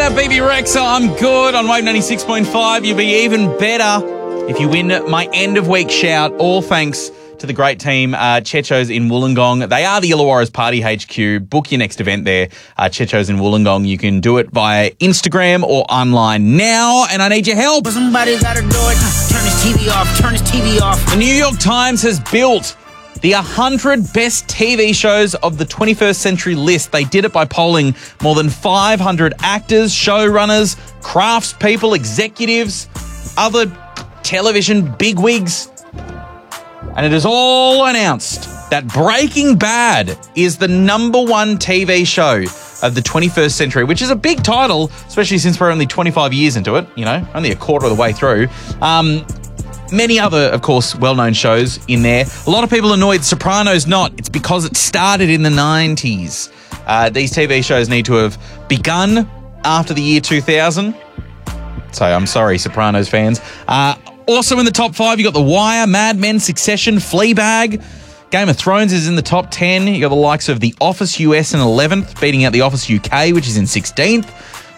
Yeah, Baby Rexa, I'm good on Wave 96.5. You'll be even better if you win my end of week shout. All thanks to the great team, Checho's in Wollongong. They are the Illawarra's Party HQ. Book your next event there, Checho's in Wollongong. You can do it via Instagram or online now, and I need your help. Somebody's got to do it. Turn his TV off. Turn his TV off. The New York Times has built the 100 best TV shows of the 21st century list. They did it by polling more than 500 actors, showrunners, craftspeople, executives, other television bigwigs. And it is all announced that Breaking Bad is the number one TV show of the 21st century, which is a big title, especially since we're only 25 years into it, only a quarter of the way through. Many other, of course, well-known shows in there. A lot of people annoyed Sopranos not. It's because it started in the 90s. These TV shows need to have begun after the year 2000. So I'm sorry, Sopranos fans. Also in the top 5, you got The Wire, Mad Men, Succession, Fleabag. Game of Thrones is in the top 10. You got the likes of The Office US in 11th, beating out The Office UK, which is in 16th.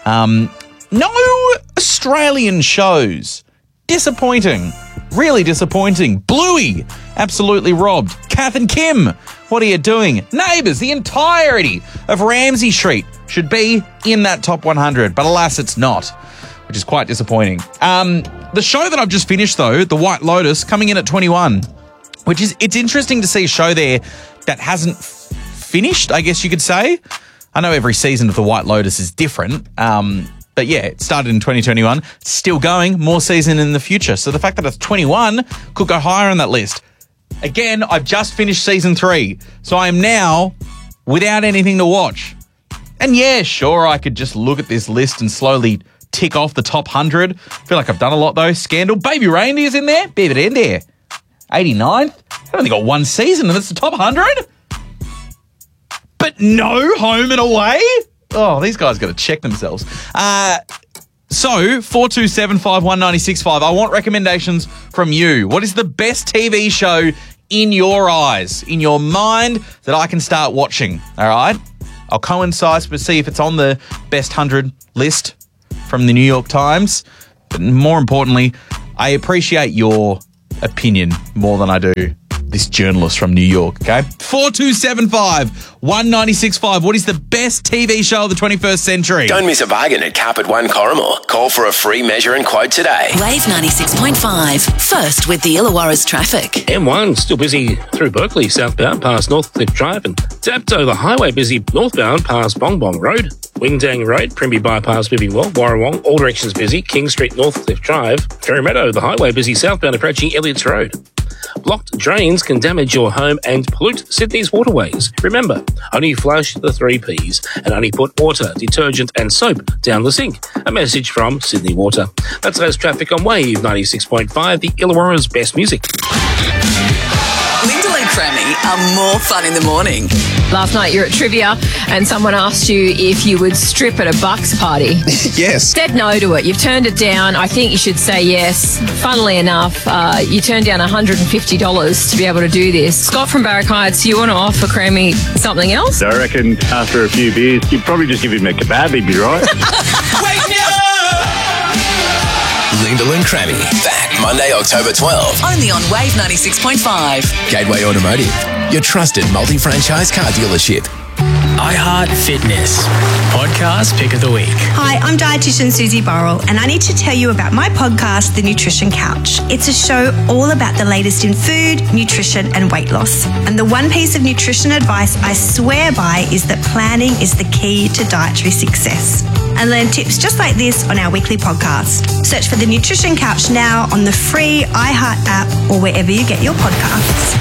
No Australian shows. Disappointing. Really disappointing. Bluey, absolutely robbed. Kath and Kim, what are you doing? Neighbours, the entirety of Ramsay Street should be in that top 100, but alas, it's not, which is quite disappointing. The show that I've just finished, though, The White Lotus, coming in at 21, which is, it's interesting to see a show there that hasn't finished, I guess you could say. I know every season of The White Lotus is different, but yeah, it started in 2021. It's still going, more season in the future. So the fact that it's 21 could go higher on that list. Again, I've just finished season 3, so I am now without anything to watch. And yeah, sure, I could just look at this list and slowly tick off the top 100. I feel like I've done a lot, though. Scandal. Baby Reindeer's in there. Baby Reindeer. 89th. I only got one season and it's the top 100. But no Home and Away? Oh, these guys got to check themselves. So, 4275196.5. I want recommendations from you. What is the best TV show in your eyes, in your mind, that I can start watching? All right? I'll coincide to see if it's on the best 100 list from the New York Times. But more importantly, I appreciate your opinion more than I do this journalist from New York, okay? 4275196.5. What is the best TV show of the 21st century? Don't miss a bargain at Carpet One Corrimal. Call for a free measure and quote today. Wave 96.5. First with the Illawarra's traffic. M1 still busy through Berkeley, southbound past Northcliffe Drive, and Dapto, the highway busy northbound past Bong Bong Road. Wingdang Road, Primby Bypass moving well. Warrawong, all directions busy. King Street, Northcliffe Drive. Fairy Meadow, the highway busy southbound approaching Elliots Road. Blocked drains can damage your home and pollute Sydney's waterways. Remember, only flush the 3 Ps and only put water, detergent and soap down the sink. A message from Sydney Water. That's less traffic on Wave 96.5, the Illawarra's best music. Lyndall and Crammy are more fun in the morning. Last night you were at trivia and someone asked you if you would strip at a Bucks party. Yes. Said no to it. You've turned it down. I think you should say yes. Funnily enough, you turned down $150 to be able to do this. Scott from Barrack Heights, you want to offer Crammy something else? I reckon after a few beers, you'd probably just give him a kebab, he'd be right. Lyndall and Crammy. Back Monday, October 12. Only on Wave 96.5. Gateway Automotive. Your trusted multi-franchise car dealership. iHeart Fitness. Podcast Pick of the Week. Hi, I'm dietitian Susie Burrell, and I need to tell you about my podcast, The Nutrition Couch. It's a show all about the latest in food, nutrition, and weight loss. And the one piece of nutrition advice I swear by is that planning is the key to dietary success. And learn tips just like this on our weekly podcast. Search for The Nutrition Couch now on the free iHeart app or wherever you get your podcasts.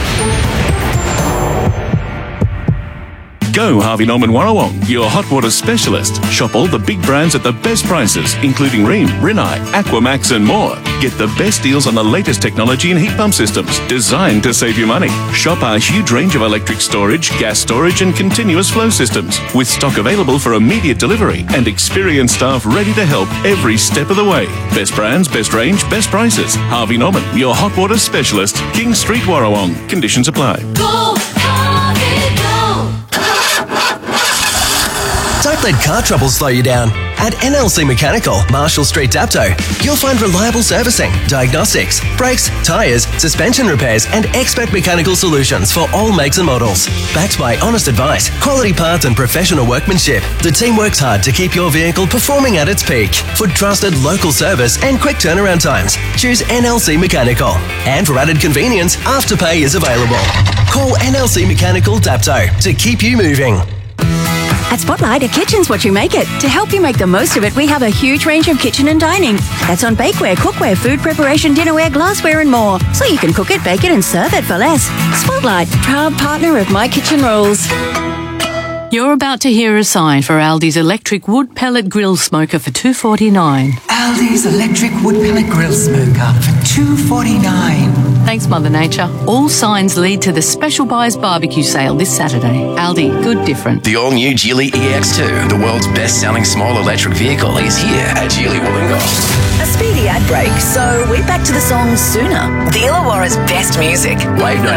Go Harvey Norman Warrawong, your hot water specialist. Shop all the big brands at the best prices, including Rheem, Rinnai, Aquamax and more. Get the best deals on the latest technology and heat pump systems designed to save you money. Shop our huge range of electric storage, gas storage and continuous flow systems with stock available for immediate delivery and experienced staff ready to help every step of the way. Best brands, best range, best prices. Harvey Norman, your hot water specialist. King Street, Warrawong. Conditions apply. Go, Harvey, go. Don't Don't let car trouble slow you down. At NLC Mechanical, Marshall Street, Dapto, you'll find reliable servicing, diagnostics, brakes, tyres, suspension repairs and expert mechanical solutions for all makes and models. Backed by honest advice, quality parts and professional workmanship, the team works hard to keep your vehicle performing at its peak. For trusted local service and quick turnaround times, choose NLC Mechanical. And for added convenience, Afterpay is available. Call NLC Mechanical Dapto to keep you moving. At Spotlight, a kitchen's what you make it. To help you make the most of it, we have a huge range of kitchen and dining. That's on bakeware, cookware, food preparation, dinnerware, glassware and more. So you can cook it, bake it and serve it for less. Spotlight, proud partner of My Kitchen Rules. You're about to hear a sign for Aldi's electric wood pellet grill smoker for $2.49. Aldi's electric wood pellet grill smoker for $2.49. Thanks, Mother Nature. All signs lead to the Special Buys Barbecue Sale this Saturday. Aldi, good different. The all-new Geely EX2, the world's best-selling small electric vehicle, is here at Geely Wollongong. A speedy ad break, so we're back to the song sooner. The Illawarra's best music. Wave 98.